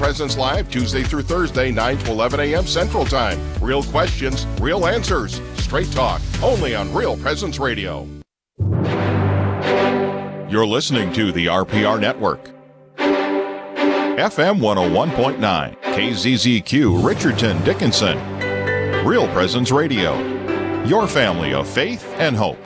Presence Live, Tuesday through Thursday, 9 to 11 a.m. Central Time. Real questions, real answers. Straight talk, only on Real Presence Radio. You're listening to the RPR Network. FM 101.9, KZZQ, Richardson, Dickinson. Real Presence Radio. Your family of faith and hope.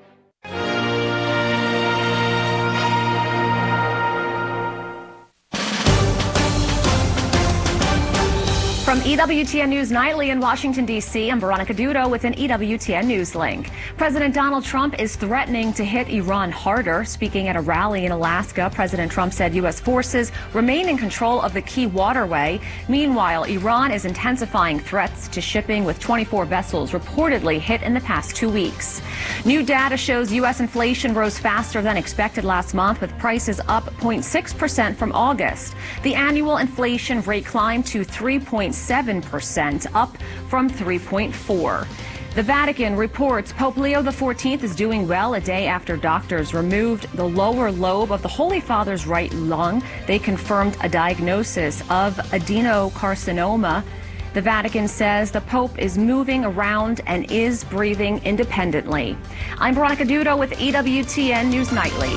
From EWTN News Nightly in Washington, D.C., I'm Veronica Dudo with an EWTN News link. President Donald Trump is threatening to hit Iran harder. Speaking at a rally in Alaska, President Trump said U.S. forces remain in control of the key waterway. Meanwhile, Iran is intensifying threats to shipping, with 24 vessels reportedly hit in the past 2 weeks. New data shows U.S. inflation rose faster than expected last month, with prices up 0.6% from August. The annual inflation rate climbed to 3.7%, up from 3.4%. The Vatican reports Pope Leo XIV is doing well a day after doctors removed the lower lobe of the Holy Father's right lung. They confirmed a diagnosis of adenocarcinoma. The Vatican says the Pope is moving around and is breathing independently. I'm Veronica Dudo with EWTN News Nightly.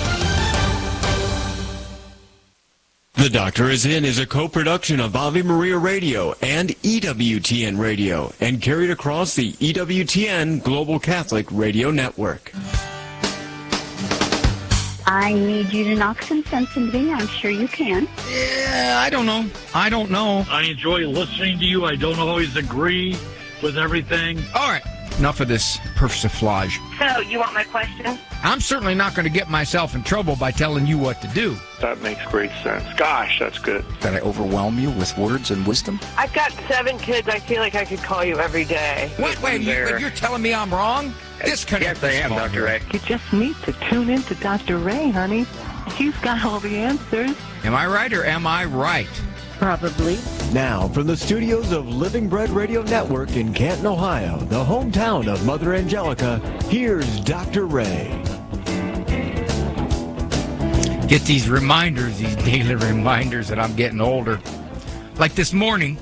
The Doctor is In is a co-production of Ave Maria Radio and EWTN Radio, and carried across the EWTN Global Catholic Radio Network. I need you to knock some sense into me. I'm sure you can. Yeah, I don't know. I enjoy listening to you. I don't always agree with everything. All right, enough of this persiflage. So, you want my question? I'm certainly not going to get myself in trouble by telling you what to do. That makes great sense. Gosh, that's good. Did I overwhelm you with words and wisdom? I've got 7 kids. I feel like I could call you every day. Wait, you're telling me I'm wrong? Disconnect. Yes, I am, Dr. Ray. You just need to tune in to Dr. Ray, honey. He's got all the answers. Am I right or am I right? Probably. Now, from the studios of Living Bread Radio Network in Canton, Ohio, the hometown of Mother Angelica, here's Dr. Ray. Get these reminders, these daily reminders that I'm getting older. Like this morning,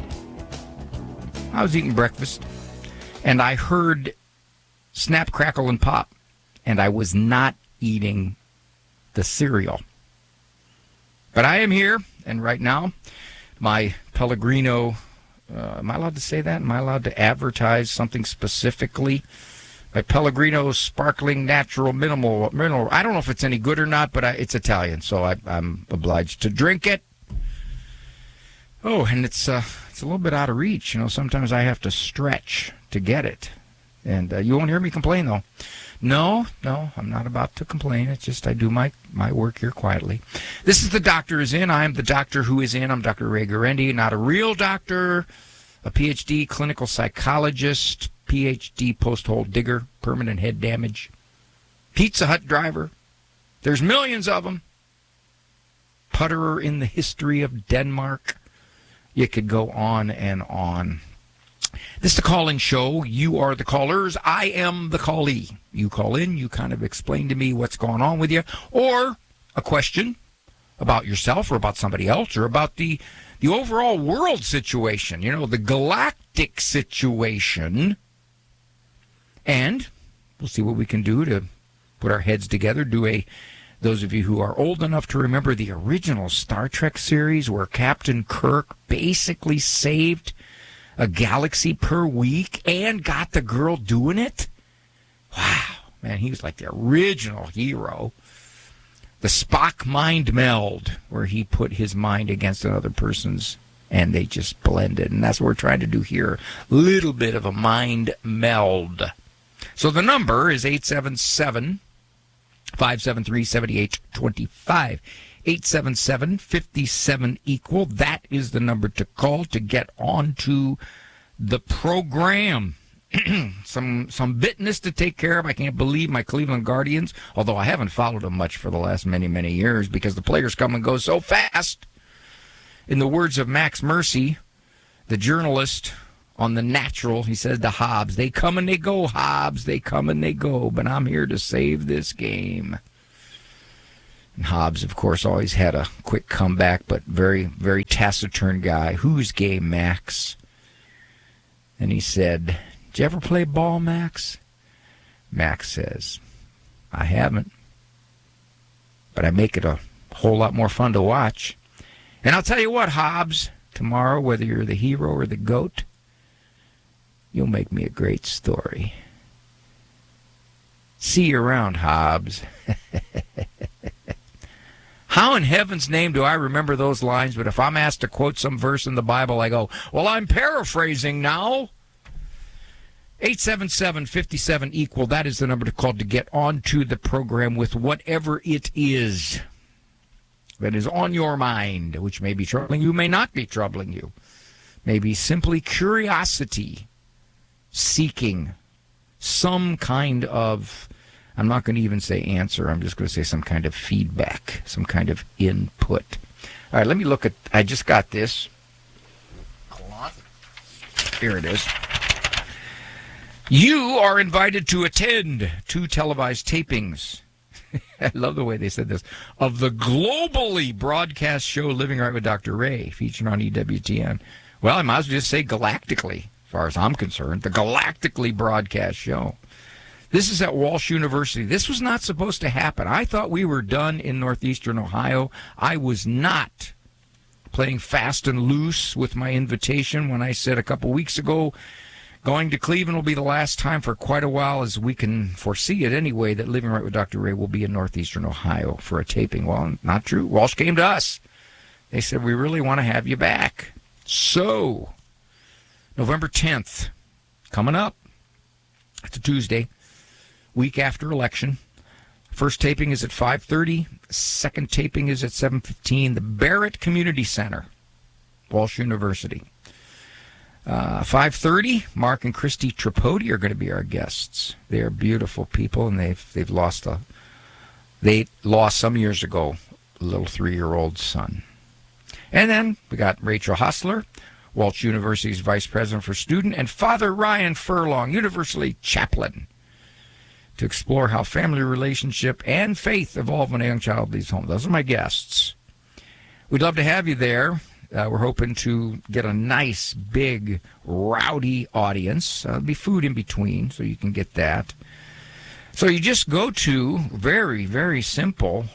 I was eating breakfast, and I heard Snap, Crackle, and Pop, and I was not eating the cereal. But I am here, and right now, my Pellegrino, am I allowed to say that? Am I allowed to advertise something specifically? My Pellegrino Sparkling Natural Mineral. I don't know if it's any good or not, but it's Italian, so I'm obliged to drink it. Oh, and it's a little bit out of reach. You know, sometimes I have to stretch to get it. And you won't hear me complain, though. No, I'm not about to complain. It's just I do my work here quietly. This is The Doctor Is In. I am the doctor who is in. I'm Dr. Ray Guarendi, not a real doctor, a PhD clinical psychologist, PhD post-hole digger, permanent head damage, Pizza Hut driver. There's millions of them. Putterer in the history of Denmark. You could go on and on. This is the call-in show. You are the callers. I am the callee. You call in. You kind of explain to me what's going on with you, or a question about yourself or about somebody else or about the overall world situation, you know, the galactic situation. And we'll see what we can do to put our heads together, those of you who are old enough to remember the original Star Trek series where Captain Kirk basically saved a galaxy per week and got the girl doing it. Wow, man, he was like the original hero. The Spock mind meld, where he put his mind against another person's and they just blended. And that's what we're trying to do here. Little bit of a mind meld. So the number is 877-573-7825. 877-57-EQUAL. That is the number to call to get onto the program. Some business to take care of. I can't believe my Cleveland Guardians, although I haven't followed them much for the last many, many years because the players come and go so fast. In the words of Max Mercy, the journalist on The Natural, he says to Hobbs, they come and they go, Hobbs, they come and they go, but I'm here to save this game. And Hobbs, of course, always had a quick comeback, but very, very taciturn guy. Who's gay, Max? And he said, did you ever play ball, Max? Max says, I haven't. But I make it a whole lot more fun to watch. And I'll tell you what, Hobbs, tomorrow, whether you're the hero or the goat, you'll make me a great story. See you around, Hobbs. How in heaven's name do I remember those lines? But if I'm asked to quote some verse in the Bible, I go, well, I'm paraphrasing now. 877-57-EQUAL. That is the number to call to get onto the program with whatever it is that is on your mind, which may be troubling you, may not be troubling you. Maybe simply curiosity, seeking some kind of, I'm not going to even say answer, I'm just going to say some kind of feedback, some kind of input. All right, let me look at, I just got this. Hold on. Here it is. You are invited to attend 2 televised tapings. I love the way they said this. Of the globally broadcast show Living Right with Dr. Ray, featured on EWTN. Well, I might as well just say galactically, as far as I'm concerned. The galactically broadcast show. This is at Walsh University. This was not supposed to happen. I thought we were done in northeastern Ohio. I was not playing fast and loose with my invitation when I said a couple weeks ago, going to Cleveland will be the last time for quite a while, as we can foresee it anyway, that Living Right with Dr. Ray will be in northeastern Ohio for a taping. Well, not true. Walsh came to us. They said, we really want to have you back. So, November 10th, coming up. It's a Tuesday, week after election. First taping is at 5:30. Second taping is at 7:15. The Barrett Community Center, Walsh University. 5:30, Mark and Christy Tripodi are going to be our guests. They are beautiful people, and they've lost some years ago a little 3-year-old son. And then we got Rachel Hostler, Walsh University's Vice President for Student, and Father Ryan Furlong, University Chaplain, to explore how family relationship and faith evolve when a young child leaves home. Those are my guests. We'd love to have you there. We're hoping to get a nice, big, rowdy audience. There'll be food in between, so you can get that. So you just go to, very, very simple,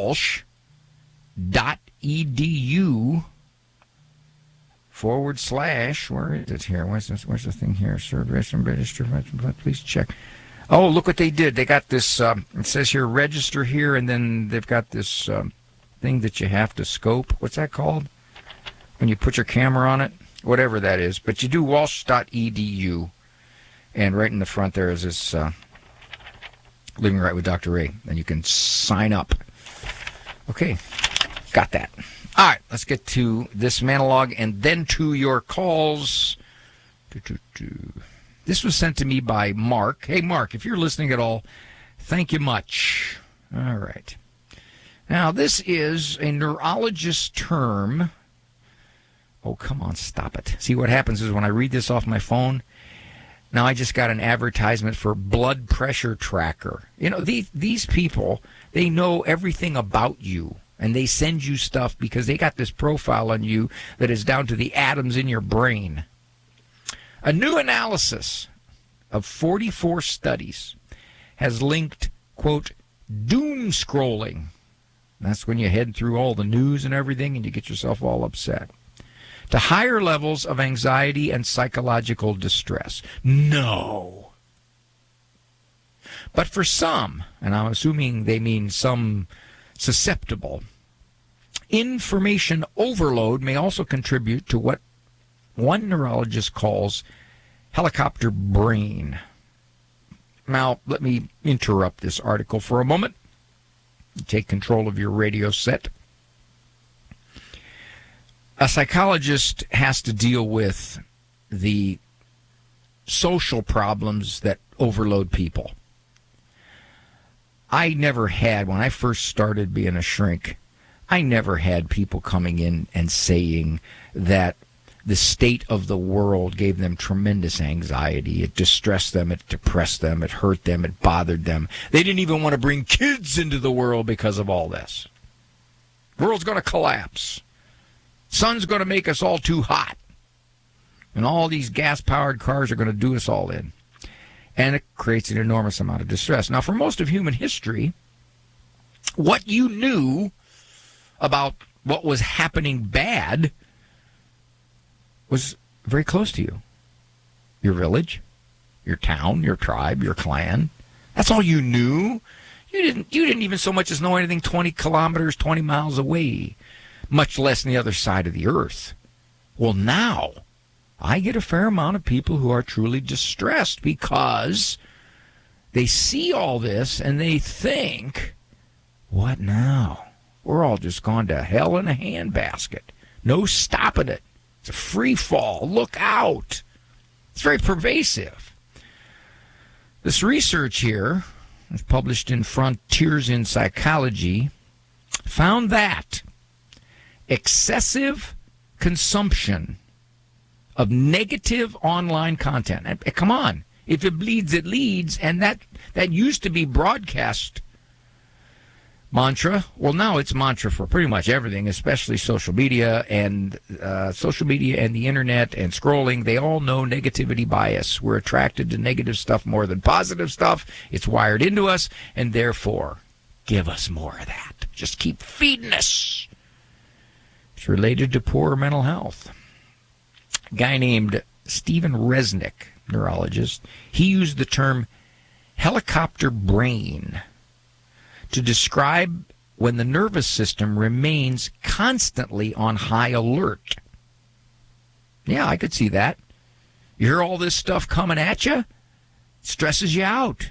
walsh.edu / where is it here? Where's the thing here? Sir, register, please check. Oh, look what they did. They got this, it says here, register here, and then they've got this thing that you have to scope. What's that called? When you put your camera on it, whatever that is. But you do walsh.edu, and right in the front there is this Living Right with Dr. Ray, and you can sign up. Okay, got that. All right, let's get to this monologue and then to your calls. This was sent to me by Mark. Hey, Mark, if you're listening at all, thank you much. All right. Now, this is a neurologist term. Oh, come on, stop it. See, what happens is when I read this off my phone, now I just got an advertisement for blood pressure tracker. You know, these people, they know everything about you, and they send you stuff because they got this profile on you that is down to the atoms in your brain. A new analysis of 44 studies has linked, quote, doom scrolling. That's when you head through all the news and everything and you get yourself all upset, to higher levels of anxiety and psychological distress. No. But for some, and I'm assuming they mean some susceptible, information overload may also contribute to what one neurologist calls helicopter brain. Now, let me interrupt this article for a moment. Take control of your radio set. A psychologist has to deal with the social problems that overload people. I never had, when I first started being a shrink, I never had people coming in and saying that the state of the world gave them tremendous anxiety. It distressed them, it depressed them, it hurt them, it bothered them. They didn't even want to bring kids into the world because of all this. The world's going to collapse. Sun's going to make us all too hot. And all these gas-powered cars are going to do us all in. And it creates an enormous amount of distress. Now, for most of human history, what you knew about what was happening bad was very close to you. Your village, your town, your tribe, your clan. That's all you knew. You didn't even so much as know anything 20 kilometers, 20 miles away, much less on the other side of the earth. Well, now I get a fair amount of people who are truly distressed because they see all this and they think, what now? We're all just gone to hell in a handbasket. No stopping it. It's a free fall. Look out. It's very pervasive. This research here, was published in Frontiers in Psychology, found that excessive consumption of negative online content. And, come on. If it bleeds, it leads. And that used to be broadcast mantra. Well, now it's mantra for pretty much everything, especially social media and the internet and scrolling. They all know negativity bias. We're attracted to negative stuff more than positive stuff. It's wired into us, and therefore, give us more of that. Just keep feeding us. It's related to poor mental health. A guy named Stephen Resnick, neurologist, he used the term helicopter brain to describe when the nervous system remains constantly on high alert. Yeah, I could see that. You hear all this stuff coming at you, it stresses you out.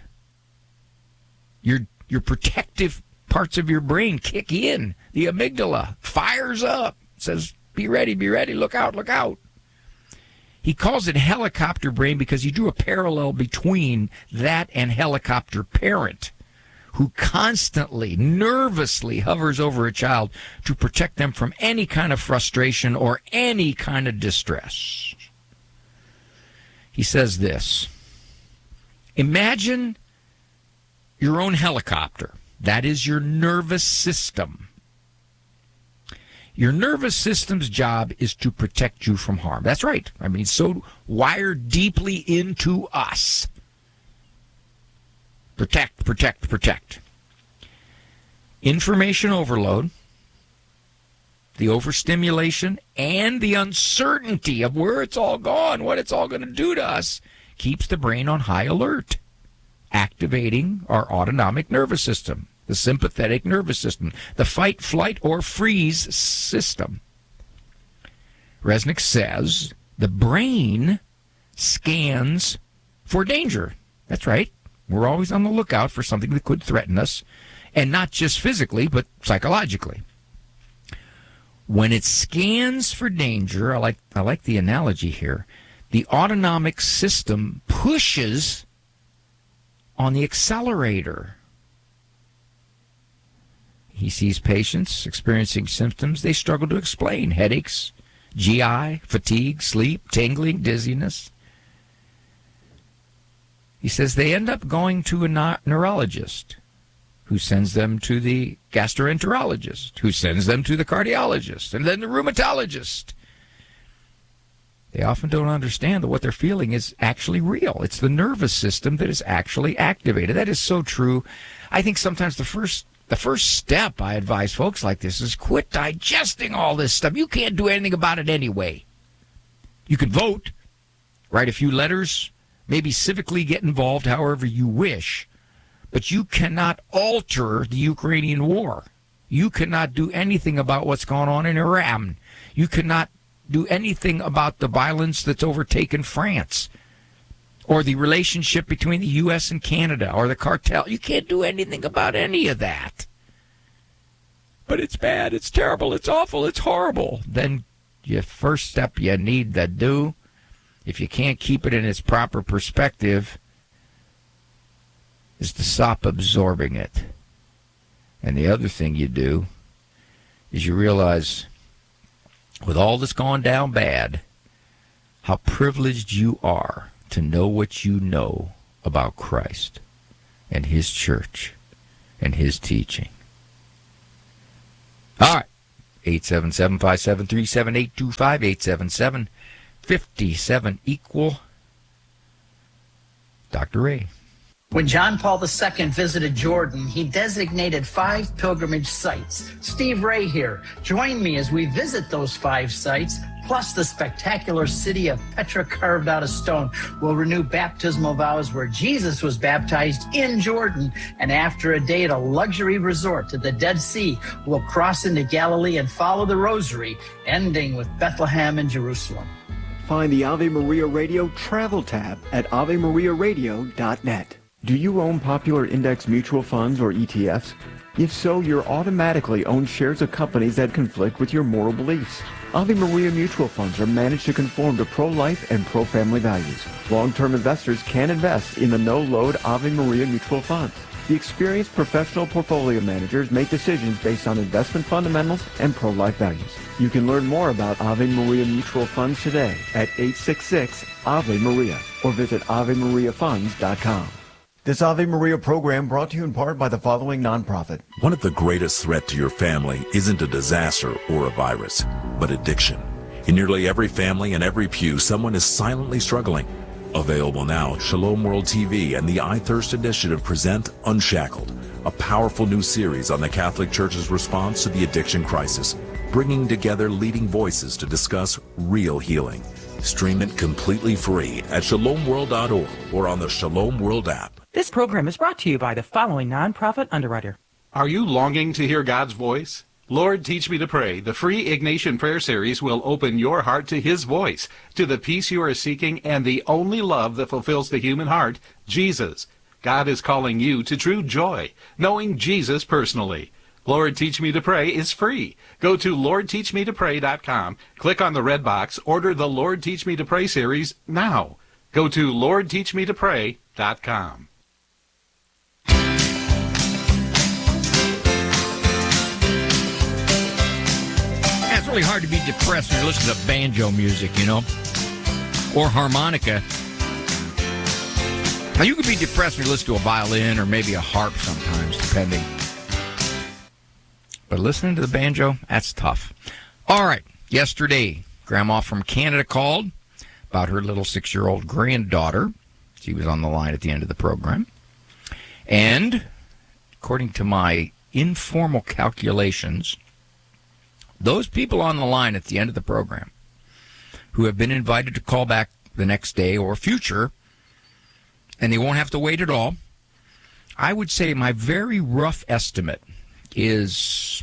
Your protective parts of your brain kick in. The amygdala fires up, says, be ready, look out, look out. He calls it helicopter brain because he drew a parallel between that and helicopter parent, who constantly, nervously hovers over a child to protect them from any kind of frustration or any kind of distress. He says this: imagine your own helicopter. That is your nervous system. Your nervous system's job is to protect you from harm. That's right. I mean, it's so wired deeply into us. Protect, protect, protect. Information overload, the overstimulation, and the uncertainty of where it's all gone, what it's all going to do to us, keeps the brain on high alert, activating our autonomic nervous system, the sympathetic nervous system, the fight, flight, or freeze system. Resnick says the brain scans for danger. That's right. We're always on the lookout for something that could threaten us, and not just physically, but psychologically. When it scans for danger, I like the analogy here, the autonomic system pushes on the accelerator. He sees patients experiencing symptoms they struggle to explain: headaches, GI, fatigue, sleep, tingling, dizziness. He says they end up going to a neurologist, who sends them to the gastroenterologist, who sends them to the cardiologist, and then the rheumatologist. They often don't understand that what they're feeling is actually real. It's the nervous system that is actually activated. That is so true. I think sometimes the first step I advise folks like this is quit digesting all this stuff. You can't do anything about it anyway. You can vote, write a few letters, maybe civically get involved however you wish, but you cannot alter the Ukrainian war. You cannot do anything about what's going on in Iran. You cannot do anything about the violence that's overtaken France, or the relationship between the U.S. and Canada, or the cartel. You can't do anything about any of that. But it's bad, it's terrible, it's awful, it's horrible. Then your first step you need to do, if you can't keep it in its proper perspective, is to stop absorbing it. And the other thing you do is you realize, with all that's gone down bad, how privileged you are to know what you know about Christ and His church and His teaching. All right. 877-573-7825, 877-57-EQUAL. Dr. Ray. When John Paul II visited Jordan, he designated 5 pilgrimage sites. Steve Ray here. Join me as we visit those 5 sites, plus the spectacular city of Petra carved out of stone. We'll renew baptismal vows where Jesus was baptized in Jordan, and after a day at a luxury resort to the Dead Sea, we'll cross into Galilee and follow the Rosary, ending with Bethlehem and Jerusalem. Find the Ave Maria Radio travel tab at AveMariaRadio.net. Do you own popular index mutual funds or ETFs? If so, you're automatically own shares of companies that conflict with your moral beliefs. Ave Maria mutual funds are managed to conform to pro-life and pro-family values. Long-term investors can invest in the no-load Ave Maria mutual funds. The experienced professional portfolio managers make decisions based on investment fundamentals and pro-life values. You can learn more about Ave Maria mutual funds today at 866-AVE-MARIA or visit AveMariaFunds.com. This Ave Maria program brought to you in part by the following nonprofit. One of the greatest threats to your family isn't a disaster or a virus, but addiction. In nearly every family and every pew, someone is silently struggling. Available now, Shalom World TV and the I Thirst Initiative present Unshackled, a powerful new series on the Catholic Church's response to the addiction crisis, bringing together leading voices to discuss real healing. Stream it completely free at shalomworld.org or on the Shalom World app. This program is brought to you by the following nonprofit underwriter. Are you longing to hear God's voice? Lord, Teach Me to Pray, the free Ignatian Prayer Series will open your heart to His voice, to the peace you are seeking, and the only love that fulfills the human heart, Jesus. God is calling you to true joy, knowing Jesus personally. Lord, Teach Me to Pray is free. Go to LordTeachMeToPray.com, click on the red box, order the Lord, Teach Me to Pray series now. Go to LordTeachMeToPray.com. It's really hard to be depressed when you listen to banjo music, you know, or harmonica. Now, you could be depressed when you listen to a violin or maybe a harp sometimes, depending. But listening to the banjo, that's tough. All right, yesterday, Grandma from Canada called about her little 6-year-old granddaughter. She was on the line at the end of the program. And according to my informal calculations, those people on the line at the end of the program who have been invited to call back the next day or future, and they won't have to wait at all, I would say my very rough estimate is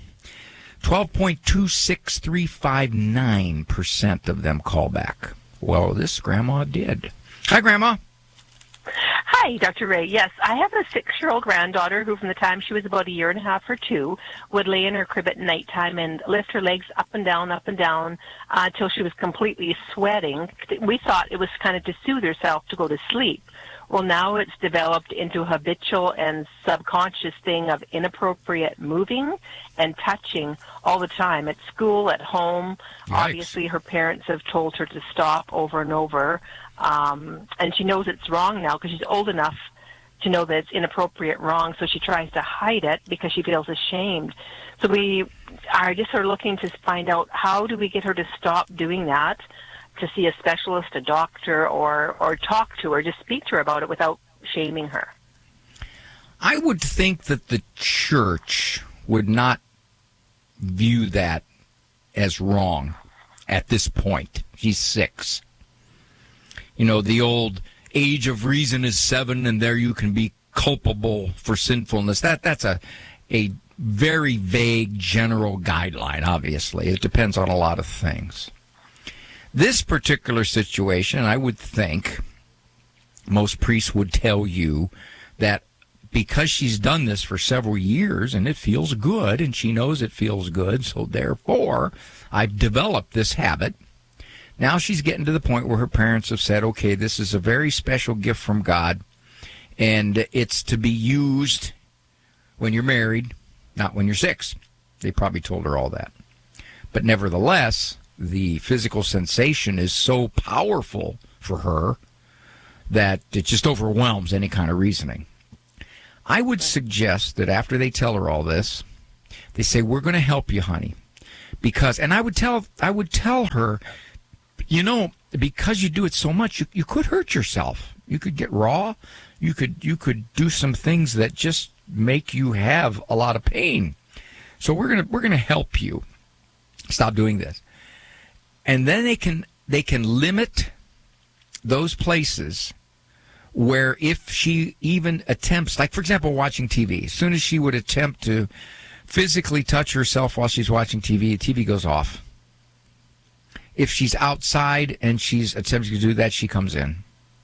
12.26359% of them call back. Well, this Grandma did. Hi, Grandma. Hi, Dr. Ray. Yes, I have a 6-year-old granddaughter who, from the time she was about 1.5 years or 2, would lay in her crib at nighttime and lift her legs up and down till she was completely sweating. We thought it was kind of to soothe herself to go to sleep. Well, now it's developed into a habitual and subconscious thing of inappropriate moving and touching all the time at school, at home. Nice. Obviously, her parents have told her to stop over and over. And she knows it's wrong now because she's old enough to know that it's inappropriate wrong, so she tries to hide it because she feels ashamed. So we are just sort of looking to find out how do we get her to stop doing that, to see a specialist, a doctor, or talk to her, just speak to her about it without shaming her. I would think that the church would not view that as wrong at this point. She's 6. You know, the old age of reason is 7, and there you can be culpable for sinfulness. That's a very vague general guideline, obviously. It depends on a lot of things. This particular situation, I would think most priests would tell you that because she's done this for several years and it feels good and she knows it feels good, so therefore I've developed this habit. Now she's getting to the point where her parents have said, okay, this is a very special gift from God and it's to be used when you're married, not when you're 6. They probably told her all that. But nevertheless, the physical sensation is so powerful for her that it just overwhelms any kind of reasoning. I would suggest that after they tell her all this, they say, we're going to help you, honey. Because, and I would tell her, you know, because you do it so much, you could hurt yourself. You could get raw. You could do some things that just make you have a lot of pain. So we're gonna help you stop doing this. And then they can limit those places where if she even attempts, like for example, watching TV, as soon as she would attempt to physically touch herself while she's watching TV, the TV goes off. If she's outside and she's attempting to do that, she comes in.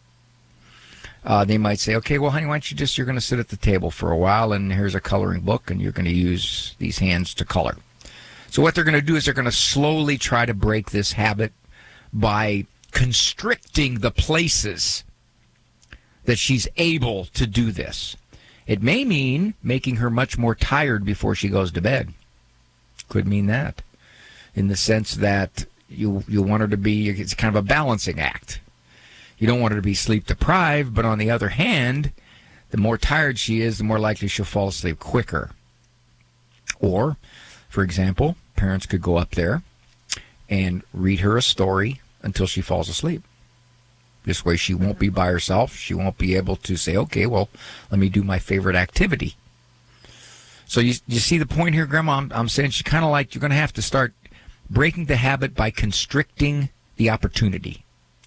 They might say, okay, well, honey, why don't you're going to sit at the table for a while, and here's a coloring book, and you're going to use these hands to color. So what they're going to do is they're going to slowly try to break this habit by constricting the places that she's able to do this. It may mean making her much more tired before she goes to bed. Could mean that, in the sense that you want her to be, it's kind of a balancing act. You don't want her to be sleep deprived, but on the other hand, the more tired she is, the more likely she'll fall asleep quicker. Or, for example, parents could go up there and read her a story until she falls asleep. This way she won't be by herself. She won't be able to say, okay, well, let me do my favorite activity. So you see the point here, Grandma? I'm saying she's kind of like, you're going to have to start breaking the habit by constricting the opportunity.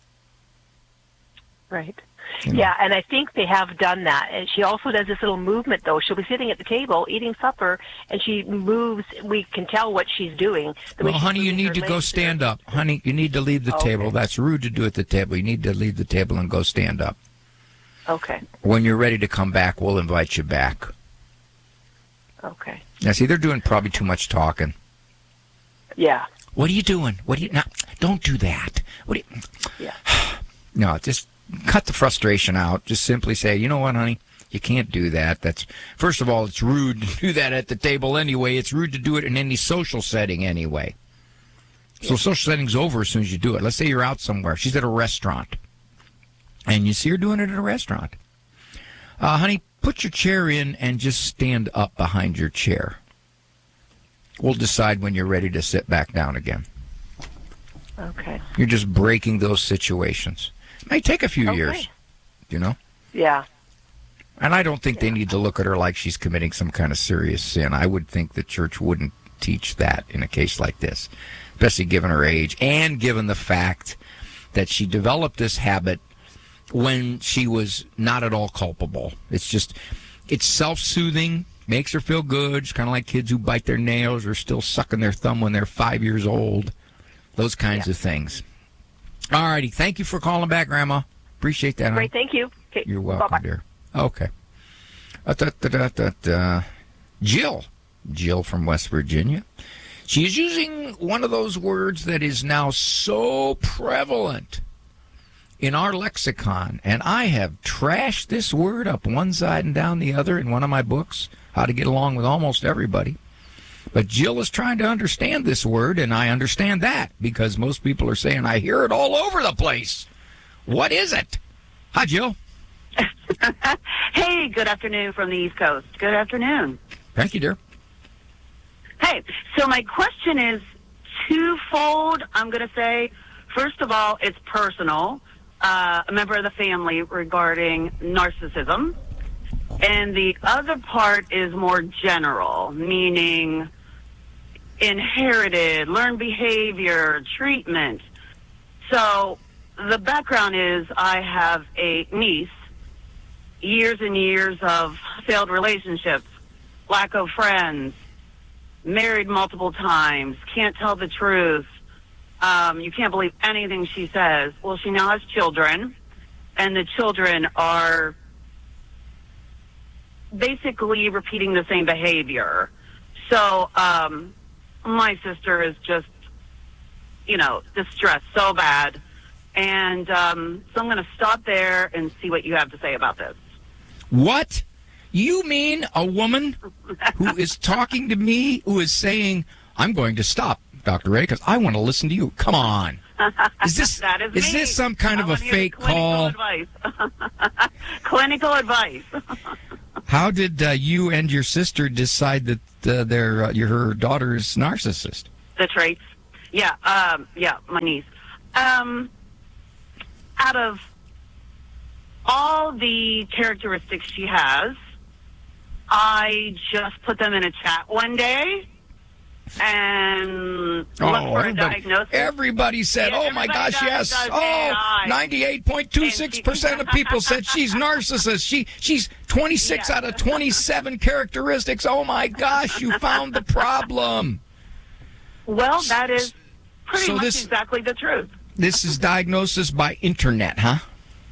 Right. You know. Yeah, and I think they have done that. And she also does this little movement, though. She'll be sitting at the table eating supper, and she moves. We can tell what she's doing. Well, honey, you need to go stand up. Honey, you need to leave the table. That's rude to do at the table. You need to leave the table and go stand up. Okay. When you're ready to come back, we'll invite you back. Okay. Now, see, they're doing probably too much talking. Yeah. What are you doing? What are you? No, don't do that. What are you? Yeah. No, just cut the frustration out. Just simply say, you know what, honey? You can't do that. That's, first of all, it's rude to do that at the table anyway. It's rude to do it in any social setting anyway. So social setting's over as soon as you do it. Let's say you're out somewhere. She's at a restaurant, and you see her doing it at a restaurant. Honey, put your chair in and just stand up behind your chair. We'll decide when you're ready to sit back down again. Okay. You're just breaking those situations. It may take a few years, you know? Yeah. And I don't think they need to look at her like she's committing some kind of serious sin. I would think the church wouldn't teach that in a case like this, especially given her age and given the fact that she developed this habit when she was not at all culpable. It's self-soothing, makes her feel good. It's kind of like kids who bite their nails or still sucking their thumb when they're 5 years old. Those kinds of things. All righty. Thank you for calling back, Grandma. Appreciate that. Great. Thank you. Okay. You're welcome, Bye-bye. dear. Okay. Jill from West Virginia. She is using one of those words that is now so prevalent in our lexicon, and I have trashed this word up one side and down the other in one of my books, How to Get Along with Almost Everybody. But Jill is trying to understand this word, and I understand that because most people are saying, I hear it all over the place. What is it? Hi, Jill. Hey, good afternoon from the East Coast. Good afternoon. Thank you, dear. Hey, so my question is twofold, I'm going to say. First of all, it's personal. A member of the family regarding narcissism. And the other part is more general, meaning inherited, learned behavior, treatment. So the background is I have a niece, years and years of failed relationships, lack of friends, married multiple times, can't tell the truth. You can't believe anything she says. Well, she now has children, and the children are basically repeating the same behavior. So my sister is just, distressed so bad. And so I'm going to stop there and see what you have to say about this. What? You mean a woman who is talking to me, who is saying, I'm going to stop Dr. Ray, because I want to listen to you. Come on. Is this some kind of a fake call? Advice. Clinical advice. How did you and your sister decide that her daughter is narcissist? The traits? Yeah, my niece. Out of all the characteristics she has, I just put them in a chat one day and looked for a diagnosis. Everybody said, "Oh my gosh, yes! 98.26% of people said she's narcissist. She's 26 out of 27 characteristics. Oh my gosh, you found the problem." Well, that is pretty much exactly the truth. This is diagnosis by internet, huh?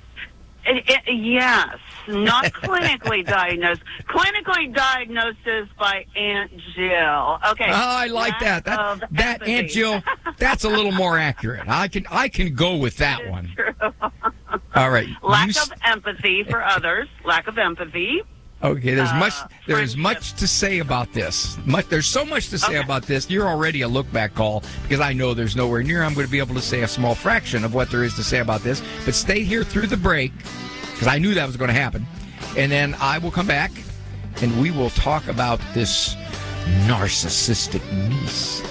Yes, not clinically diagnosed. Clinically diagnosis by Aunt Jill. Okay. Oh, I like that. That Aunt Jill, that's a little more accurate. I can go with that one. True. All right. Lack of empathy for others. Lack of empathy. Okay, there's much to say about this. There's so much to say about this. You're already a look-back call because I know there's nowhere near I'm going to be able to say a small fraction of what there is to say about this. But stay here through the break because I knew that was going to happen. And then I will come back and we will talk about this narcissistic niece.